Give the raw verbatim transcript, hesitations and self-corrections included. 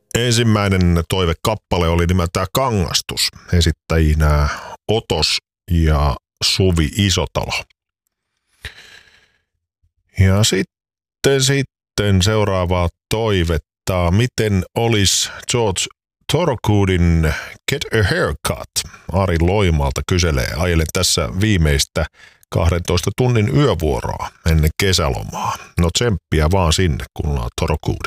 ensimmäinen toivekappale oli nimeltään Kangastus. Esittäjinä Otos ja Suvi Isotalo. Ja sitten, sitten seuraavaa toivetta. Miten olisi George Thorogoodin Get a Haircut? Ari Loimalta kyselee. Ajelen tässä viimeistä kahdentoista tunnin yövuoroa ennen kesälomaa. No tsemppiä vaan sinne, kun ollaan Thorogood.